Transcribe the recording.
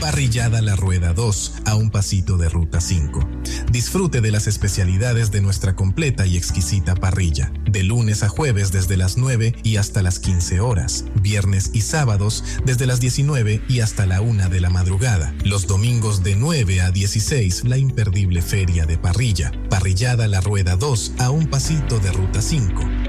Parrillada La Rueda 2, a un pasito de Ruta 5. Disfrute de las especialidades de nuestra completa y exquisita parrilla, de lunes a jueves desde las 9 y hasta las 15 horas, viernes y sábados desde las 19 y hasta la 1 de la madrugada, los domingos de 9 a 16 la imperdible feria de parrilla. Parrillada La Rueda 2, a un pasito de Ruta 5.